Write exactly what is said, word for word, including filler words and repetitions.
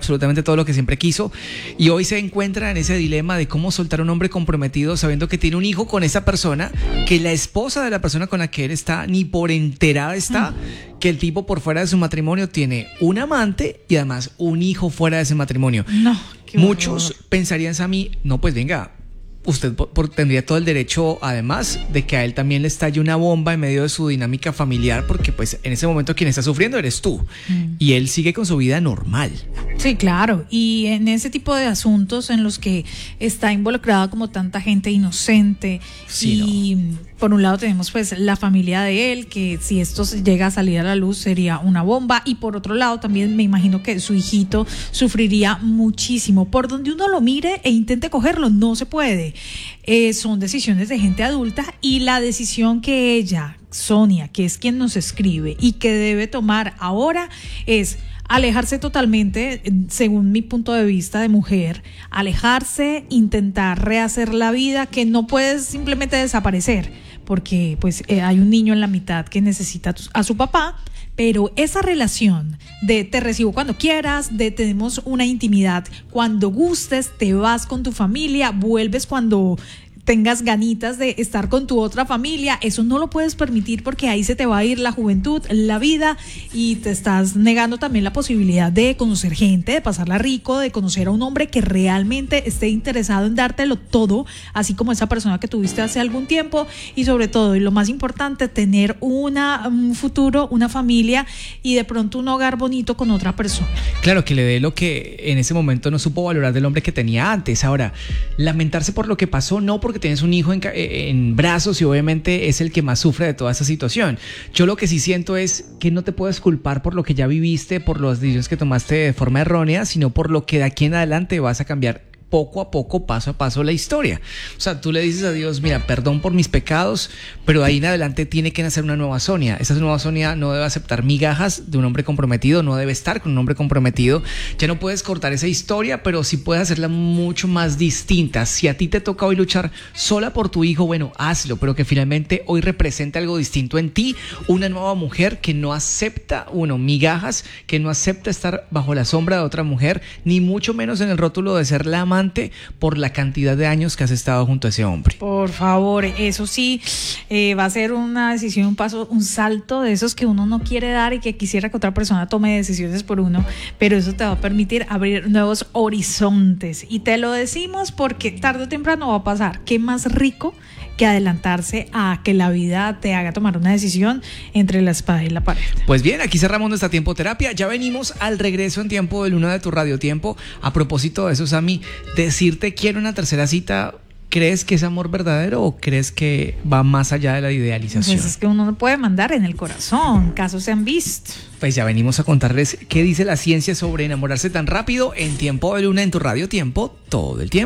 absolutamente todo lo que siempre quiso y hoy se encuentra en ese dilema de cómo soltar a un hombre comprometido sabiendo que tiene un hijo con esa persona, que la esposa de la persona con la que él está ni por enterada está, mm. que el tipo por fuera de su matrimonio tiene un amante y además un hijo fuera de ese matrimonio. No, qué Muchos horror. pensarían, Sammy, no, pues venga, usted por, por, tendría todo el derecho, además, de que a él también le estalle una bomba en medio de su dinámica familiar, porque pues en ese momento quien está sufriendo eres tú. Mm. Y él sigue con su vida normal. Sí, claro. Y en ese tipo de asuntos en los que está involucrada como tanta gente inocente. Sí, y no. por un lado tenemos pues la familia de él, que si esto llega a salir a la luz sería una bomba. Y por otro lado también me imagino que su hijito sufriría muchísimo. Por donde uno lo mire e intente cogerlo, no se puede. Eh, son decisiones de gente adulta y la decisión que ella, Sonia, que es quien nos escribe y que debe tomar ahora es alejarse totalmente, según mi punto de vista de mujer, alejarse, intentar rehacer la vida, que no puedes simplemente desaparecer, porque pues eh, hay un niño en la mitad que necesita a su papá, pero esa relación de te recibo cuando quieras, de tenemos una intimidad cuando gustes, te vas con tu familia, vuelves cuando tengas ganitas de estar con tu otra familia, eso no lo puedes permitir porque ahí se te va a ir la juventud, la vida, y te estás negando también la posibilidad de conocer gente, de pasarla rico, de conocer a un hombre que realmente esté interesado en dártelo todo, así como esa persona que tuviste hace algún tiempo, y sobre todo, y lo más importante, tener una, un futuro, una familia y de pronto un hogar bonito con otra persona. Claro, que le dé lo que en ese momento no supo valorar del hombre que tenía antes. Ahora, lamentarse por lo que pasó, no porque tienes un hijo en, en brazos y obviamente es el que más sufre de toda esa situación. Yo lo que sí siento es que no te puedes culpar por lo que ya viviste, por las decisiones que tomaste de forma errónea, sino por lo que de aquí en adelante vas a cambiar poco a poco, paso a paso la historia. O sea, tú le dices a Dios, mira, perdón por mis pecados, pero de ahí en adelante tiene que nacer una nueva Sonia. Esa nueva Sonia no debe aceptar migajas de un hombre comprometido, no debe estar con un hombre comprometido. Ya no puedes cortar esa historia, pero sí puedes hacerla mucho más distinta. Si a ti te toca hoy luchar sola por tu hijo, bueno, hazlo, pero que finalmente hoy represente algo distinto en ti, una nueva mujer que no acepta, bueno, migajas, que no acepta estar bajo la sombra de otra mujer, ni mucho menos en el rótulo de ser la amante por la cantidad de años que has estado junto a ese hombre. Por favor, eso sí, eh, va a ser una decisión, un paso, un salto de esos que uno no quiere dar y que quisiera que otra persona tome decisiones por uno, pero eso te va a permitir abrir nuevos horizontes. Y te lo decimos porque tarde o temprano va a pasar. ¿Qué más rico que adelantarse a que la vida te haga tomar una decisión entre la espada y la pared? Pues bien, aquí cerramos nuestra Tiempo Terapia. Ya venimos al regreso en Tiempo de Luna de tu Radio Tiempo. A propósito de eso, Sammy, decirte quiero una tercera cita, ¿crees que es amor verdadero o crees que va más allá de la idealización? Pues es que uno no puede mandar en el corazón, casos se han visto. Pues ya venimos a contarles qué dice la ciencia sobre enamorarse tan rápido en Tiempo de Luna en tu Radio Tiempo todo el tiempo.